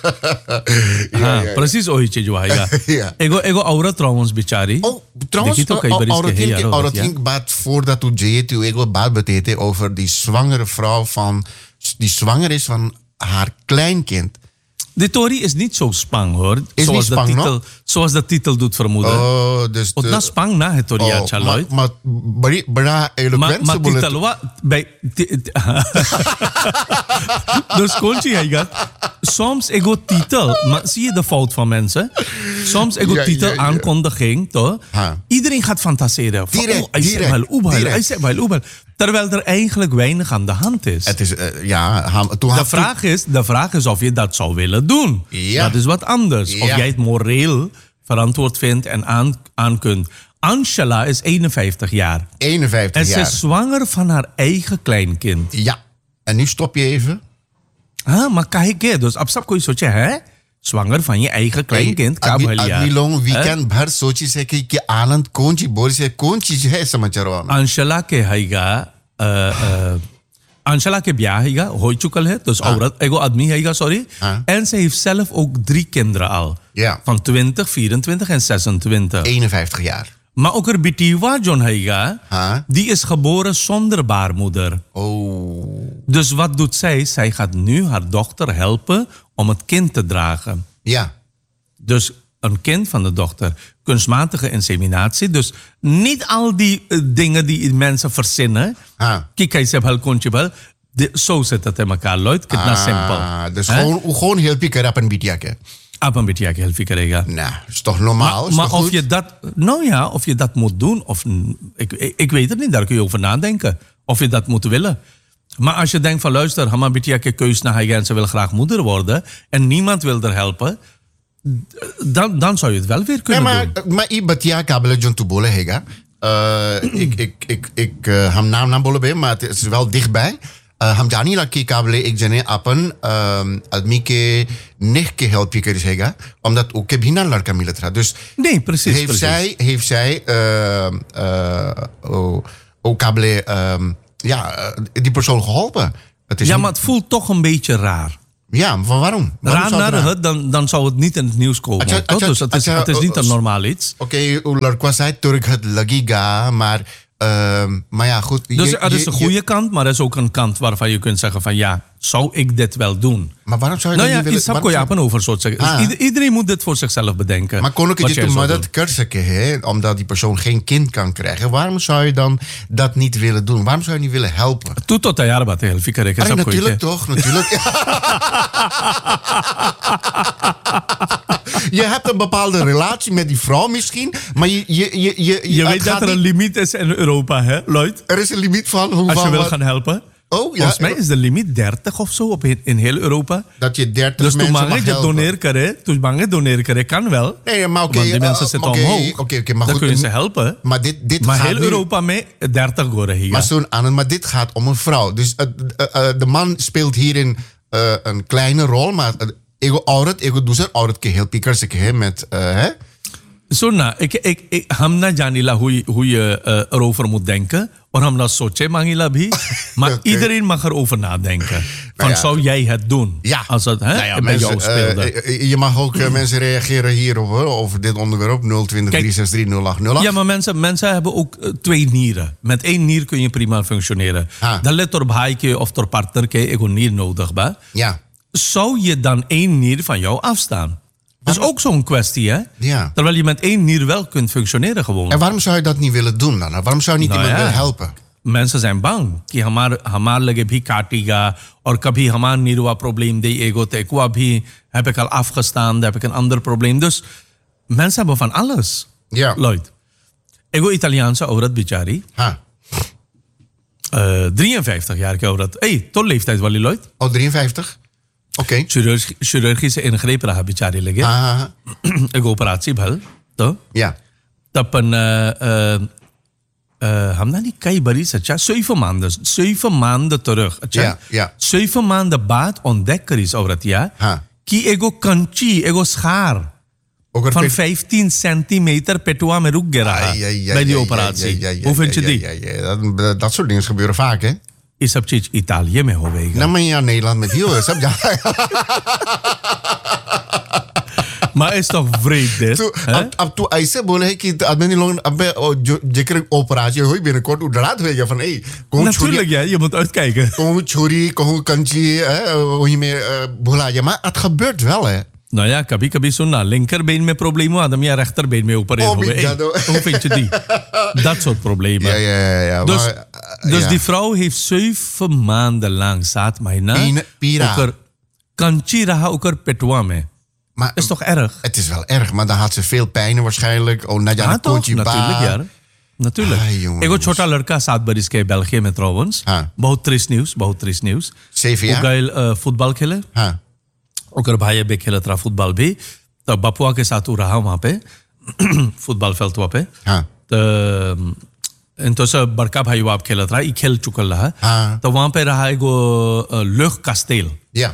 हाँ precies वही चीज हुआ है एगो एगो औरत trouwens बेचारी oh trouwens औरत की बात voordat u je tu ego baat betete over die zwangere vrouw van die zwanger is van haar kleinkind. De Tory is niet zo spang hoor. Is zoals, niet spang, de titel, no? zoals de titel doet vermoeden. Oh, dus de... na spang na het Tory oh, Chaloid. Maar maar bra eloquent maar titel wat bij dus kontje hij gaat. Soms ego titel, maar zie je de fout van mensen? Soms ego ja, titel ja, ja. aankondiging toch? Ha. Iedereen gaat fantaseren. Van, direct, oh, hij direct, zegt wel oebel, direct. hij zegt wel oebel. Terwijl er eigenlijk weinig aan de hand is. Het is uh, ja, ham, de, vraag is de vraag is of je dat zou willen doen. Ja. Dat is wat anders. Ja. Of jij het moreel verantwoord vindt en aan, aan kunt. Angela is eenenvijftig jaar. eenenvijftig en jaar. En ze is zwanger van haar eigen kleinkind. Ja. En nu stop je even. Ah, maar kijk eens. Dus op stap kun je zeggen, hè? Zwanger van je eigen kleinkind. Admi long weekend भर सोची से कि कि आनंद कौन सी बोल से कौन चीज है समाचार में Angela के हैगा Angela के ब्याह हैगा हो चुकल है dus औरत एगो आदमी हैगा sorry en ze heeft zelf ook drie kinderen al ja. van twintig, vierentwintig en zesentwintig eenenvijftig jaar. Maar ook er Bitiwa John Heiga, huh? die is geboren zonder baarmoeder. Oh. Dus wat doet zij? Zij gaat nu haar dochter helpen om het kind te dragen. Ja. Dus een kind van de dochter. Kunstmatige inseminatie. Dus niet al die uh, dingen die mensen verzinnen. Huh? Kijk, hij zegt wel kontje wel. Zo zit het in elkaar, Lloyd. Kijk, nou simpel. Dus gewoon, gewoon heel pikker op een bietjake. Op een beetje help ik er. Nou, is toch normaal? Maar, is maar toch of goed? je dat, nou ja, of je dat moet doen, of ik, ik, ik weet het niet, daar kun je over nadenken. Of je dat moet willen. Maar als je denkt van luister, Hama Bitiake keus naar haar en ze wil graag moeder worden en niemand wil er helpen, dan, dan zou je het wel weer kunnen nee, maar, doen. Maar i Bitiake abele John Tubole hega. Ik ik ik ik ham naam naam bolle maar het is wel dichtbij. हम जानी ला कि काबले एक जने अपन आदमी के नेह के help je kunnen zeggen, omdat ook heb hina lड़का मिलत रहा. Dus nee, precies. heeft precies. zij, heeft zij uh, uh, oh, ook kablé uh, ja, die persoon geholpen. Het is ja, niet... maar het voelt toch een beetje raar. Ja, maar waarom? waarom raar naar het, dan, dan zou het niet in het nieuws komen. Acha, acha, dus het is, acha, het is niet een normaal iets. Oké, okay, lड़का zei terug het lagiga, maar... Uh, maar ja, goed. Dus je, er is een je, goede je, kant, maar er is ook een kant waarvan je kunt zeggen van ja, zou ik dit wel doen? Maar waarom zou je nou dat ja, niet willen? Nou ja, ik over soort zeggen. Ah. Dus ieder, iedereen moet dit voor zichzelf bedenken. Maar kon ik je dit maar dat kurseke, hè? Omdat die persoon geen kind kan krijgen. Waarom zou je dan dat niet willen doen? Waarom zou je niet willen helpen? Toe tot de jaren wat heel fikere. Ah, natuurlijk toch, natuurlijk. Je hebt een bepaalde relatie met die vrouw misschien, maar je... Je, je, je, je, je weet dat er een niet... limiet is in Europa, hè, Lloyd? Er is een limiet van hoe... Als je wil wat... gaan helpen. Oh, ja. Volgens mij is de limiet dertig of zo op in, in heel Europa. Dat je dertig dus mensen mag helpen. Dus toen doneer kare, toen mange doneer kare kan wel. Nee, maar oké. Okay, want die mensen uh, zitten okay, omhoog. Oké, okay, okay, maar dan goed. kun je ze helpen. Maar dit, dit maar gaat heel nu... Europa mee dertig gore hier. Maar zo'n aan, maar dit gaat om een vrouw. Dus uh, uh, uh, de man speelt hierin uh, een kleine rol, maar ego auret, ego doezer auret ke heel pikers ke met uh, hè? Zo na, ik ik ik hamna janila hoe hoe je uh, erover moet denken. Of hamna soche mangila bhi. Maar okay. Iedereen mag erover nadenken. Van nou ja. Zou jij het doen? Ja. Als het hè, nou ja, bij mensen, jou speelde. Uh, je mag ook uh, mensen reageren hierop hoor, over dit onderwerp nul twintig drie zes drie nul acht nul acht. Ja, maar mensen, mensen hebben ook uh, twee nieren. Met één nier kun je prima functioneren. Ah. Dan let door bhaike of door partnerke ik een nier nodig ba. Ja. Zou je dan één nier van jou afstaan? Dat is ook zo'n kwestie, hè? Ja. Terwijl je met één nier wel kunt functioneren gewoon. En waarom zou je dat niet willen doen dan? Waarom zou je niet nou iemand ja. willen helpen? Mensen zijn bang. कि हमार हमार लगे भी काटेगा और कभी हमार निरवा probleem de ego te qua भी heb ik al afgestaan, heb ik een ander probleem. Dus mensen hebben van alles. Ja. Lloyd. Ego Italiaanse aurat bichari. Ha. Uh, drieënvijftig jaar aurat. Hey, tot leeftijd wali Lloyd. Oh, drieënvijftig? Oké. Okay. Chirurg, chirurgische ingrepen rहा बिचारी लगे एक ऑपरेशन भल तो ja तपन हमने नहीं कई बारी सच्चा zeven maanden zeven maanden terug अच्छा ja ja zeven maanden बाद ontdekker is औरत या कि एगो कंची एगो schaar van vijftien centimeter petua में रुक गया bij die operatie. Hoe vind je die? Ja, ja, dat, dat soort dingen gebeuren vaak, hè? ये सब चीज इटालिया में होवेगा ना मैं यहाँ Nederland में भी हो सब जा maar is toch vreemd dit? अब अब तू ऐसे बोले है कि आदमी लोग अब जो जेकर operatie हुई binnenkort उड़ात होएगा van hey कहूँ natuurlijk ja je moet uitkijken कहूँ छोरी कहूँ कंची वही में भुला जाए maar het gebeurt wel hè. Nou ja, कभी कभी सुनना linkerbeen में probleem हो आदमी या rechterbeen में ऊपर oh, hoe vind je die? Dat soort problemen. Ja, ja, ja. Dus, maar, uh, dus ja. die vrouw heeft zeven maanden lang saat mahina Pira. kanchi raha ukar petwa में. Maar is toch erg? Het is wel erg, maar dan had ze veel pijn waarschijnlijk. Oh, Nadja हाँ तो natuurlijk यार. Natuurlijk. एगो छोटा लड़का सात बरिस के बेल्जियम में trouwens. बहुत ट्रिस्ट न्यूज़, बहुत ट्रिस्ट न्यूज़. Zeven jaar. वो गए फुटबॉल खेले. हाँ. ओकर भाई बे खेलत रहा फुटबॉल भी. तो बपुआ के साथ वो रहा वहाँ पे फुटबॉल फेल्ट वहाँ पे. हाँ. तो entonces बड़का भाई वो आप खेलत रहा. ये खेल चुकल रहा. हाँ. तो वहाँ पे रहा एगो Lucht Kasteel. Ja.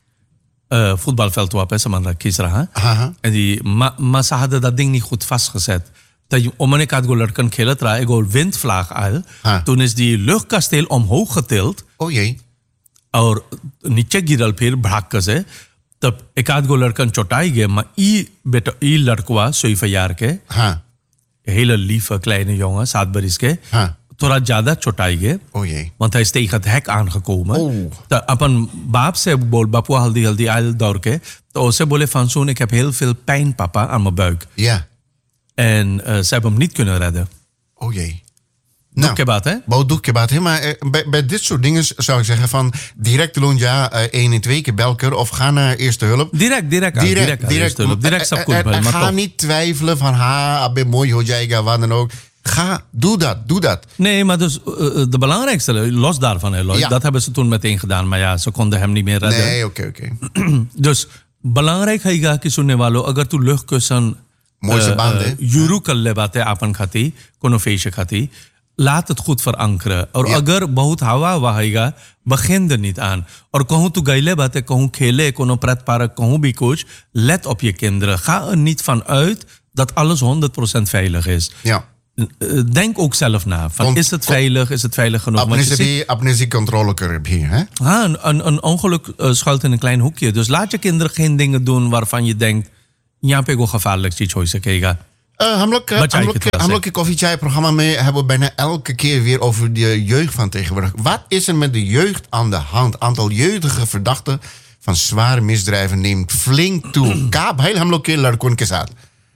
Uh, voetbalveld waar bij Samandra kies रहा. En die maar ma ze hadden dat ding niet goed vastgezet. Dat om een had golerken खेलत रहा एगो windvlaag oil. Toen is die luchtkasteel omhoog getild. Oh jee. और नीचे गिरल फिर भाग से तब एक आध गो लड़कन चोटाई गए maar ई बेटा ई लड़कवा zeven jaar के. हाँ. hele lieve kleine jongen saat bariske. हाँ. थोड़ा ज्यादा चोटाई गए. Oh jee. Want hij is tegen het hek aangekomen. Oh. तो अपन बाप से बोल बापू हल्दी हल्दी आयल दौड़ के तो उसे बोले Fansoon ik heb heel veel pijn papa aan mijn buik. Ja. En uh, ze hebben hem niet kunnen redden. Oh jee. Nou, doekkebaat hè? Bouw doekkebaat hè, maar eh, bij, bij dit soort dingen zou ik zeggen van direct doen ja uh, één en twee keer belker of ga naar eerste hulp. Direct, direct, direct, direct, direct, direct hulp. Direct uh, uh, uh, uh, ga niet twijfelen van ha, abbe mooi ho jaiga, wat dan ook. Ga, doe dat, doe dat. Nee, maar dus uh, de belangrijkste, los daarvan, hè, Lloyd, ja. Dat hebben ze toen meteen gedaan, maar ja, ze konden hem niet meer redden. Nee, oké, okay, oké. Okay. Dus belangrijk है कि सुनने वालों अगर तू luchtkussen mooi से बांध है यूरू कर ले बातें आपन खाती कोनो फेश खाती laat het goed verankeren. और Ja. अगर बहुत हवा वहाएगा begin er niet aan. और कहूँ तू गईले बात है कहूँ खेले कोनो pretpark कहूँ भी कुछ let op je kinderen. Ga er niet van uit dat alles honderd procent veilig is. Ja. Uh, Denk ook zelf na. Van, Want- is het veilig? Is het veilig genoeg? Apne Want je se ziet- bhi apne se controle kar bhi, hè? Ah, een, een, een ongeluk uh, schuilt in een klein hoekje. Dus laat je kinderen geen dingen doen waarvan je denkt... यहाँ पे को gevaarlijk चीज हो सकेगा. Uh, हम लोग Wat jij हम लोग het wel हम लोग के Koffie Chai programma mee hebben we bijna elke keer weer over de jeugd van tegenwoordig. Wat is er met de jeugd aan de hand? Aantal jeugdige verdachten van zware misdrijven neemt flink toe. Kaap heel हम लोग के लड़कों के साथ.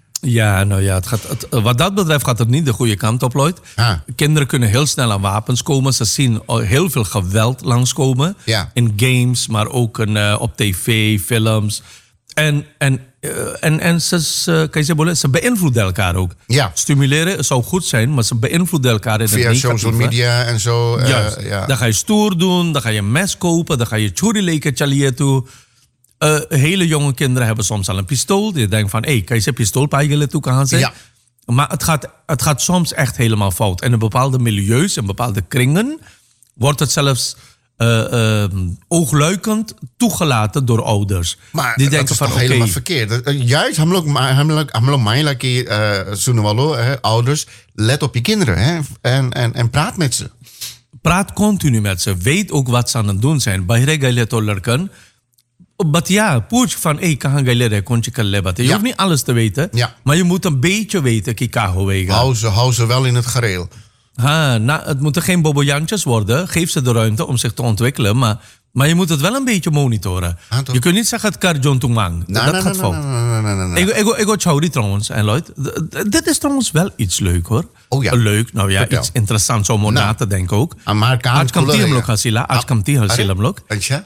Ja, nou ja, het gaat, het, wat dat betreft gaat het niet de goede kant op, Lloyd. Ah. Kinderen kunnen heel snel aan wapens komen. Ze zien al heel veel geweld langskomen. Ja. In games, maar ook in, uh, op tv, films. En, en, uh, en, en ze, ze, kan je zeggen, ze beïnvloeden elkaar ook. Ja. Stimuleren zou goed zijn, maar ze beïnvloeden elkaar in het Via negatieve. social media en zo. uh, Juist. ja. Dan ga je stoer doen, dan ga je een mes kopen, dan ga je churi leken chalier toe. Uh, hele jonge kinderen hebben soms al een pistool. Die denken van, hé, hey, kan je ze pistool bij toe gaan zetten? Ja. Maar het gaat, het gaat soms echt helemaal fout. En in bepaalde milieus, in bepaalde kringen, wordt het zelfs uh, uh, oogluikend toegelaten door ouders. Maar die dat denken is van, toch oké, helemaal verkeerd. Uh, Juist, हम लोग हम लोग हम लोग माइला की सुनवालो ouders, let op je kinderen, hè, en en en praat met ze. praat continu met ze. Weet ook wat ze aan het doen zijn. Bahire gaile to ladkan. Maar ja, poets van, hé, kahan gaile re, konje kalle bate. Je Ja. hoeft niet alles te weten, Ja. maar je moet een beetje weten, ki kaho wega. Hou ze, hou ze wel in het gareel. Ha, nou, het moeten geen bobojantjes worden. Geef ze de ruimte om zich te ontwikkelen, maar, maar je moet het wel een beetje monitoren. Ah, toch? je kunt niet zeggen, het karjon tumang. Nou, Dat nou, gaat nou, fout. nou, nou, nou, nou, nou. Ik, ik, ik hoor Chauri trouwens, en Lloyd. D- d- Dit is trouwens wel iets leuk hoor. Oh ja. Leuk, nou ja, Vertel. iets interessants om Nou. na te denken ook. Ah, maar kan Aaj kam खुला ti hum रहेगा। log hasila, aaj kam ti hasila hum log. अच्छा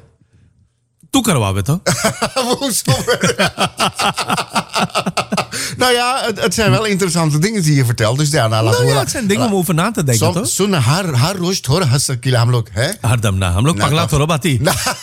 Tu karwa beto. Hoezo? Nou ja, het, het zijn wel interessante dingen die je vertelt. Dus ja, nou, laten Nou we... ja, het zijn dingen om over na te denken, toch? सुन हर हर रोज थोड़ा हंस सकीला हम लोग है Hardam na, हम लोग Nou, पगला toch. थोड़ा बाती.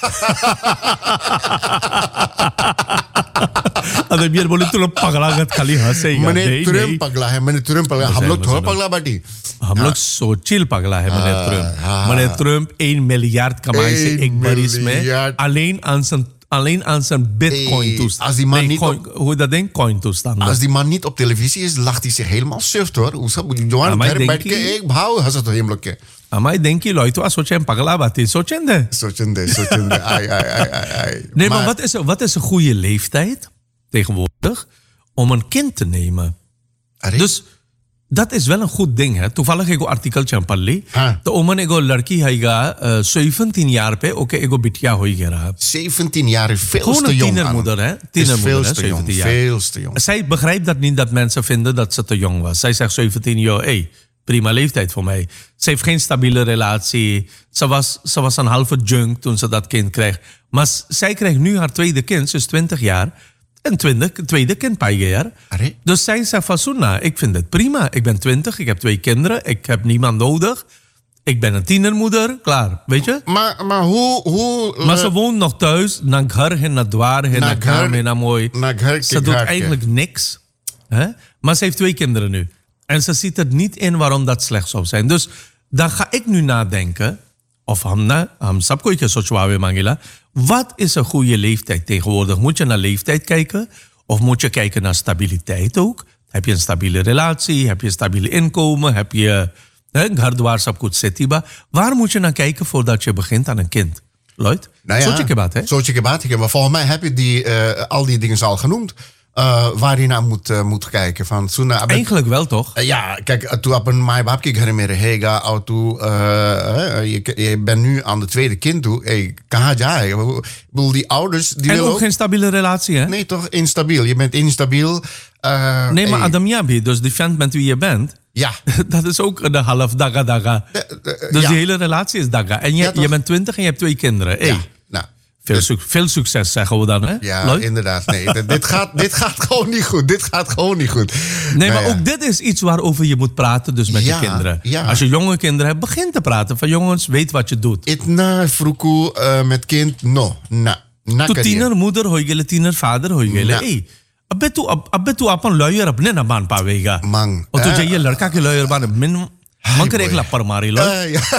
अबे बियर बोले तू लोग पगलागत खाली हंसेगा. मैंने नहीं, तुरंत नहीं. पगला है मैंने तुरंत पगला हम मजा लोग है, थोड़ा मजा है। पगला बाटी हम लोग सोचिल पगला है meneer Trump. ah. Meneer Trump één miljard kamaai ze één ik baris mee. miljard. Alleen aan zijn alleen aan zijn bitcoin Hey, toestand. als die man nee, niet coin, hoe dat ding? Coin toestand. als die man niet op televisie is lacht hij zich helemaal surft hoor hoe सब Ah, जवान maar घर denk बैठ के je- एक भाव हंसत हो हम लोग के Amai denk je Lloyd, was sochen pagla बाती सोचेंदे. सोचंदे सोचंदे ai ai ai ai ai Nee, maar, wat, is, wat is een goede leeftijd tegenwoordig om een kind te nemen? अरे Dus dat is wel een goed ding. Hè? Toevallig ego artikel champalli. हाँ. तो ओमन एगो लड़की हैगा uh, zeventien jaar पे ओके एगो बिटिया होई गया. zeventien jaar is veel Gewoon te een jong tienermoeder, hè? is Tienermoeder, veel hè? te jong zeventien jaar. veel te jong Zij begrijpt dat niet dat mensen vinden dat ze te jong was. Zij zegt zeventien jaar, hey, prima leeftijd voor mij. Ze heeft geen stabiele relatie. Ze was, ze was een halve junk toen ze dat kind kreeg. Maar s- zij krijgt nu haar tweede kind, ze is twintig jaar. En twintig, tweede kind per jaar. Arre. Dus zij zegt van Sunna, ik vind het prima. Ik ben twintig, ik heb twee kinderen, ik heb niemand nodig. Ik ben een tienermoeder, klaar, weet je? maar maar hoe hoe Maar eh, ze woont nog thuis, naar घर है, naar dwaar है, naar घर- kamer, naar mooi. naar घर के Ze doet घर के। eigenlijk niks. Hè? Maar ze heeft twee kinderen nu. En ze ziet er niet in waarom dat slecht zou zijn. Dus dan ga ik nu nadenken. Of hamna, ham sabko ik sochwawe mangila. Wat is een goede leeftijd tegenwoordig? Moet je naar leeftijd kijken? Of moet je kijken naar stabiliteit ook? Heb je een stabiele relatie? Heb je een stabiele inkomen? Heb je een hardwaar sabkut setiba? Waar moet je naar kijken voordat je begint aan een kind? Lloyd? nou ja, Sochi kebat, hè? Sochi kebat, maar volgens mij heb je die, eh, al die dingen al genoemd. Uh, waar je naar moet, uh, moet kijken. Van, Suna, Eigenlijk wel, toch? Uh, ja, kijk, toen op een mijn babke घर में रहेगा और तू uh, je, je bent nu aan de tweede kind toe. Hey, kहाँ जाए? Ik bedoel, die ouders die En willen ook geen stabiele relatie, hè? Nee, toch instabiel. Je bent instabiel. Uh, Nee, maar hey, Adam Yabi, dus die vent met wie je bent, ja. dat is ook de half daga daga. De- de- Dus ja. die hele relatie is daga. En je, Ja, toch? je bent twintig en je hebt twee kinderen. Hey, Ja, nou. veel, suc- veel succes zeggen we dan, hè? Ja, Lloyd? inderdaad. Nee, dit, dit, gaat, dit gaat gewoon niet goed. Dit gaat gewoon niet goed. Nee, Nou maar ja. ook dit is iets waarover je moet praten dus met Ja, je kinderen. ja. Als je jonge kinderen hebt, begin te praten. Van jongens, weet wat je doet. Itna fruku uh, met kind, no. Na. Na Tu kariye. tiener moeder होई गेले, tiener vader होई गेले. ना। Hey, अबे तू अब अबे तू अपन लॉयर अपने ना मान पावेगा. Mang. और eh, तुझे ये लड़का के लॉयर बन मिन Man kan ik lapar mari lo. Uh, ja.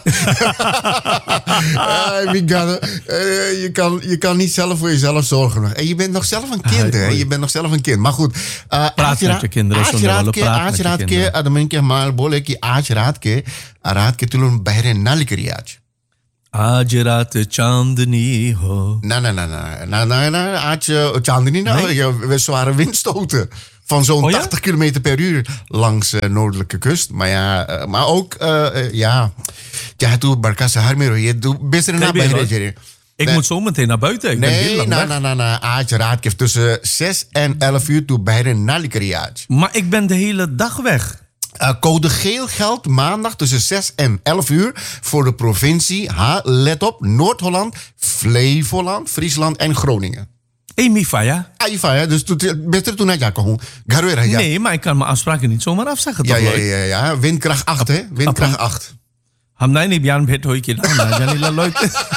uh, je, kan, je kan niet zelf voor jezelf zorgen. En je bent nog zelf een kind, hè? Je bent nog zelf een kind. Maar goed. Uh, praat met je kinderen. Aachraad ke, aachraad ke, adamen ke maar bole ki aachraad ke, raad ke tulun bahre nalikriaj. आज रात चांदनी हो. Nee, nee, nee, nee. Nee, nee, nee. Aaj Chandni, nou, nee? We zware windstoten. Van zo'n oh, ja? tachtig kilometer per uur langs de uh, noordelijke kust. Maar ja, uh, maar ook, uh, uh, ja. Ja, toen Barkassa Harmero, je doet best er naar buiten. Ik nee. moet zo meteen naar buiten. Ik nee, nee, nee, nee, nee. Aaj raad geeft tussen zes en elf uur toe bij de Nalikriaj. Maar ik ben de hele dag weg. Uh, code geel geldt maandag tussen zes en elf uur voor de provincie, ha, let op, Noord-Holland, Flevoland, Friesland en Groningen. Hey, mi faya. Ah, faya, dus beter toen naar Jacco. Nee, maar ik kan mijn afspraken niet zomaar afzeggen. Ja, ja, ja, ja, windkracht acht, hè? Windkracht acht. हमने नहीं बयान भेंट हुई कि ना ना जाने ला लोग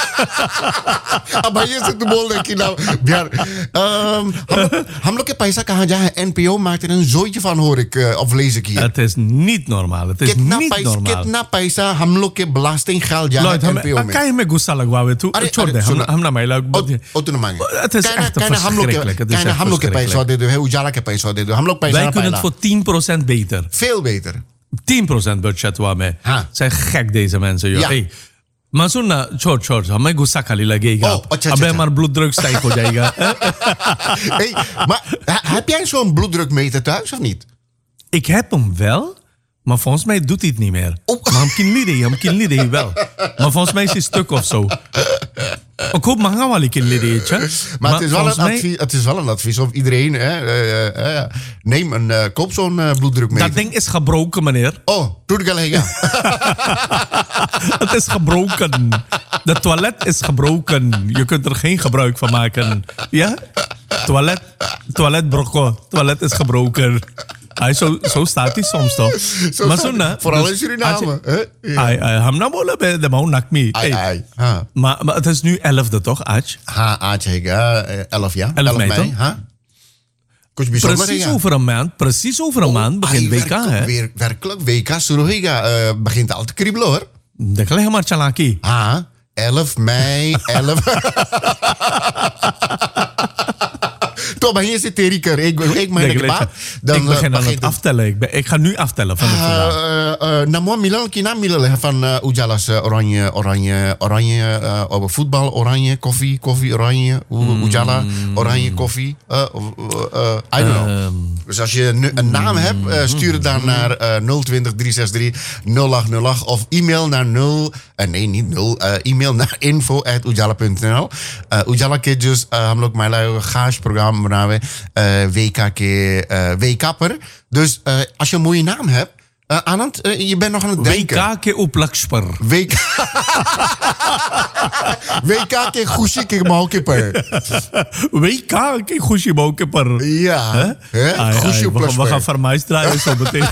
अब ये से तू बोल रहे कि ना यार हम हम लोग के पैसा कहाँ जाए NPO maakt er een zooitje van hoor ik uh, of lees ik hier. Het is niet normaal. Het is kitna niet paisa, normaal. कितना पैसा हम लोग के belastinggeld जाए एनपीओ में. काय में गुस्सा लगवावे तू छोड़ दे हम हम ना महिला ओ तू ना मांगे. Het is echt verschrikkelijk. Het is echt हम लोग के पैसा दे दो है उजाला के पैसा दे दो हम लोग पैसा wij kunnen het voor tien procent beter. Veel beter. tien procent budget waarmee. Zijn gek deze mensen, joh. Ja. Hey. Maar zo na, छोड़ छोड़ हमें गुस्सा खाली लगेगा. Oh, अच्छा, अबे अच्छा. हमारा bloeddruk stijgt हो जाएगा. Hey, maar heb jij zo'n bloeddrukmeter thuis of niet? Ik heb hem wel, maar volgens mij doet hij het niet meer. Oh. Maar hem kan niet reden, hem kan niet reden wel. Maar volgens mij is hij stuk of zo. Ik hoop maar wel een reden. Maar, maar het, is wel een mij... advies, het is wel een advies of iedereen, hè, uh, uh, uh, neem een, uh, koop zo'n uh, bloeddrukmeter. Dat ding is gebroken, meneer. Oh, doe ik al ja. Het is gebroken. De toilet is gebroken. Je kunt er geen gebruik van maken. Ja? Toilet, toilet broko. Toilet is gebroken. Ay, zo, zo staat hij soms toch? Zo maar zo na. Vooral in Suriname. Hij nam wel bij de mouw nak me. Maar het is nu elfde toch, Aj? Ha, Aj, elf ja. elf mei. Precies over een maand. Precies over een maand begint W K. Weer, werkelijk, W K Suruhiga uh, begint al te kriebelen hoor. Dat kan helemaal chalaki. Ha, elf mei, elf. Toch, maar hier zit Teriker. Ik, ik meen dat je baat. Ik begin aan het aftellen. Ik, ben, ik ga nu aftellen van het vandaag. Namoa Milan, kina Milan van uh, Ujala's uh, oranje, oranje, oranje, uh, over voetbal, oranje, koffie, koffie, oranje, mm. Ujala, oranje, koffie. Uh, uh, uh, I don't know. Um, dus als je nu een naam hebt, uh, stuur het dan naar uh, nul twintig drie zes drie nul acht nul acht of e-mail naar nul, uh, nee niet nul, uh, e-mail naar info at ujala punt n l. Uh, Ujala ke just, uh, हम लोग महिला खास प्रोग्राम बनावे uh, W K ke uh, W K-per. Dus uh, als je een mooie naam hebt, uh, Anand, uh, je bent nog aan het denken. W K ke oplaksper. W K W K ke gushi ke maukeper. W K ke gushi maukeper. Ja. Gushi oplaksper. We gaan vermijs draaien zo meteen.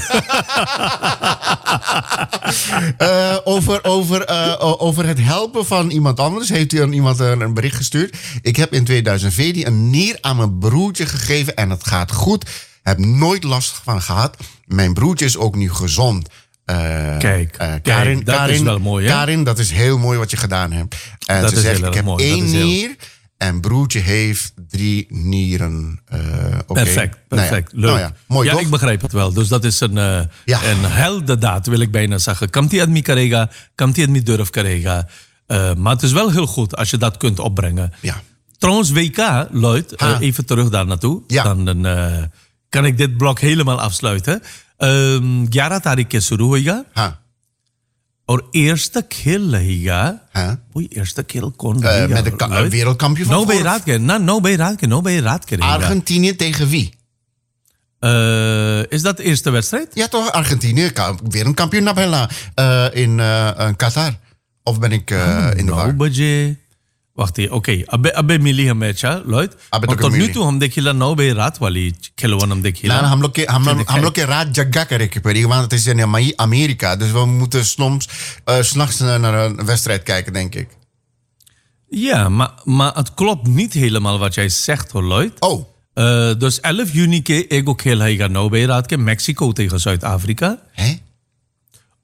uh, over, over, uh, over het helpen van iemand anders heeft u aan iemand een, een bericht gestuurd. Ik heb in tweeduizend veertien een nier aan mijn broertje gegeven en het gaat goed. Heb nooit last van gehad. Mijn broertje is ook nu gezond. Uh, kijk, uh, kijk, Karin, dat Karin, is wel mooi, hè? Karin, dat is heel mooi wat je gedaan hebt. En dat ze is zegt, heel ik heb mooi. één heel... nier en broertje heeft drie nieren. Uh, okay. Perfect, perfect. Nou ja, leuk. nou ja, mooi ja, toch? Ik begrijp het wel. Dus dat is een, uh, ja. een heldendaad, wil ik bijna zeggen. Komt hij uit mi karega, komt hij uit mi durf karega. Uh, maar het is wel heel goed als je dat kunt opbrengen. Ja. Trouwens, W K, Lloyd, uh, even terug daar naartoe. Ja. Dan uh, kan ik dit blok helemaal afsluiten. ग्यारह तारीख के शुरू होगा और eerste खेल रहेगा वो eerste खेल कौन रहेगा met de wereldkampioen van nou bij raad ke nou nou bij raad ke nou bij raad ke Argentinië tegen wie? Uh, is dat de eerste wedstrijd? Ja toch, Argentinië weer een kampioen naar Bella uh, in uh, Qatar. Of ben ik uh, oh, in de war? Nou wacht even, oké. अबे अबे मिली है match Lloyd और तो न्यू तो हम देखिला नौ बजे रात वाली खिलवन हम देखिला ना हम लोग के हम लोग हम लोग के रात जग्गा करे के पड़ी want het is in Amerika dus we moeten soms uh, 's nachts naar een wedstrijd kijken denk ik. Ja, maar maar het klopt niet helemaal wat jij zegt hoor Lloyd. Oh. Uh, dus elf juni के एगो खेल हैगा नौ बजे रात के Mexico tegen Zuid-Afrika. Hè?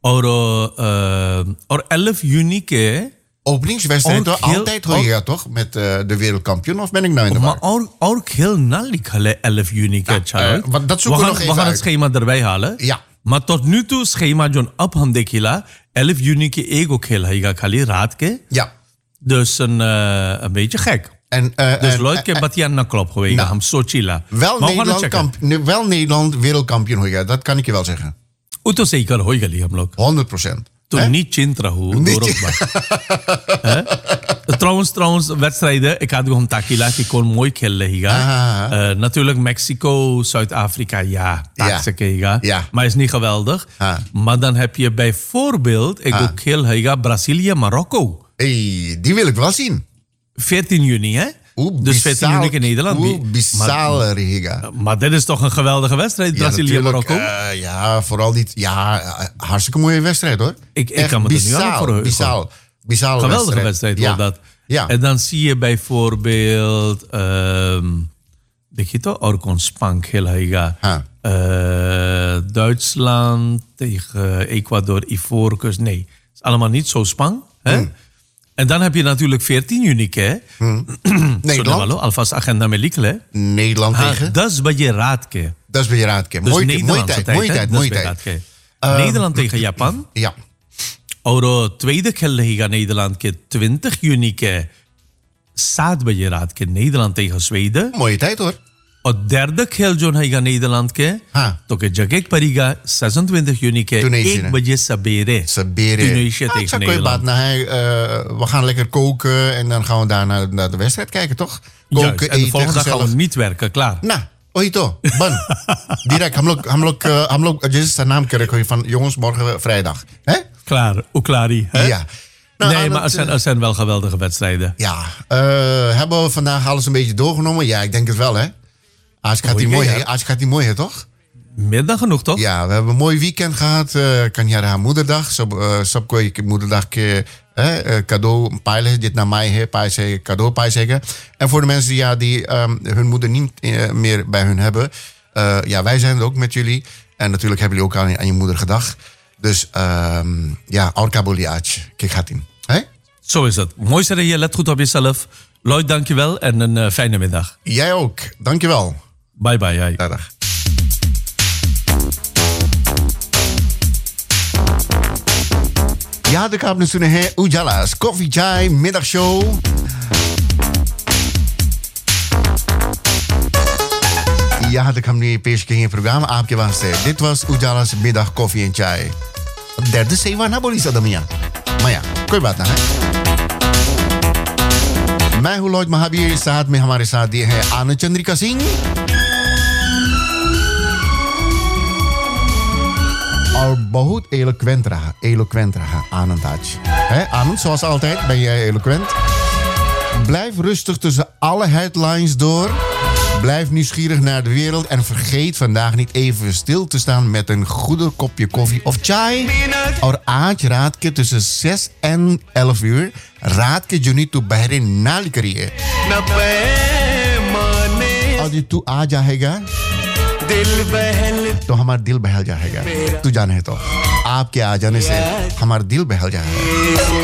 और uh, और elf juni के openingswedstrijd toch? Altijd hoor je dat toch? Met uh, de wereldkampioen, of ben ik nou in de war? Maar ook, ook heel na likhale elf juni ke ja, uh, dat zoeken we, we nog even We gaan uit. het schema erbij halen. Ja. Maar tot nu toe schema जो अब हम देखिला elf juni के एगो खेल हैगा खाली रात के. Ja. Dus een, uh, een beetje gek. En, uh, dus en, Lloyd ke batian na klop hoega nou, हम सोचिला. Wel Nederland, kamp, wel Nederland wereldkampioen hoega, dat kan ik je wel zeggen. वो तो सही कर होएगा ली हम लोग. honderd procent. तो niet चिंता हो दोरकबा. Trouwens, trouwens, wedstrijden. Ik had hem takila की कौन मोई खेल रहेगा. Uh, natuurlijk Mexico, Zuid-Afrika, ja, taksakega. Ja. Maar is niet geweldig. Ha. Maar dan heb je bijvoorbeeld, ik ook खेल रहेगा Brazilië, Marokko. Hey, die wil ik wel zien. veertien juni, hè? Oeh, dus veertien juni in Nederland. Oeh, bizarre Riga. Maar dit is toch een geweldige wedstrijd, ja, Brazilië, Marokko? Uh, ja, vooral niet. Ja, hartstikke mooie wedstrijd hoor. Ik, ik kan me er nu aan voor Bizar, bizar geweldige wedstrijd, ja. hoor dat. Ja. En dan zie je bijvoorbeeld, um, denk je toch, Orkon Spank heel heiga. Uh, Duitsland tegen Ecuador, Ivoorkust. Nee, het is allemaal niet zo spang. Hè? Hmm. En dan heb je natuurlijk veertien juni, hè? Hmm. Nederland. So, alvast agenda melikle. Nederland ha, tegen. Dat is bij je raadke. Dat is bij je raadke. Dus mooie, mooie tijd, mooie tijd, mooie tijd. Uh, Nederland tegen Japan. Ja. और tweede खेल Nederland के twintig juni के सात बजे रात के Nederland tegen Zweden. Mooie tijd hoor. और derde खेल जो है Nederland के हाँ. तो के जगह पड़ेगा zesentwintig juni के एक बजे सवेरे. Siberië. Tunesië ah, tegen Nederland. Nou, uh, we gaan lekker koken en dan gaan we daar naar, naar de wedstrijd kijken, toch? Koken, Juist, en de volgende dag gaan we niet werken, klaar. Nou, oito, ban. Direct, हम लोग हम लोग हम लोग जैसे नाम करें van jongens morgen vrijdag, hè? Klaar, Oeklari. Hè? Ja. Nou, nee, maar er zijn, er zijn wel geweldige wedstrijden. Ja. Uh, hebben we vandaag alles een beetje doorgenomen? Ja, ik denk het wel, hè? Als gaat die mooi, als gaat die mooi, hè, toch? Meer dan genoeg, toch? Ja, we hebben een mooi weekend gehad. Uh, kan je haar moederdag, sab ko ik moederdag ke cadeau paile dit naar mij he paise cadeau paise. En voor de mensen die ja die um, hun moeder niet uh, meer bij hun hebben, uh, ja, wij zijn er ook met jullie. En natuurlijk hebben jullie ook aan, aan je moeder gedacht. Dus um, ja, orka boliaatje. Kijk, gaat in. Hey? Zo is het. Mooi zeg je, let goed op jezelf. Lloyd, dankjewel en een uh, fijne middag. Jij ook. Dankjewel. Bye bye. Jij. Dag. Ja, de kaap nu है उजाला's Coffee Chai middagshow. Ja, de kam nu पेश किए programma आपके वास्ते. Dit was Ujala's middag koffie en chai. Derde सेवा ना बोली सदमिया. माया, कोई बात ना है. मैं हूँ लॉयड महावीर, साथ में हमारे साथ ये है आनंद चंद्रिका सिंह और बहुत eloquent रहा, eloquent रहा Anand आज. He, Anand, zoals altijd ben jij eloquent. Blijf rustig tussen alle headlines door. Blijf nieuwsgierig naar de wereld en vergeet vandaag niet even stil te staan met een goede kopje koffie of chai. और आज रात के tussen zes en elf uur रात के जुनी तू बहरे नाल करिए. और जो तू आ जाएगा तो हमारा दिल बहल जाएगा. तू जाने तो आपके आ जाने से हमारा दिल बहल जाएगा.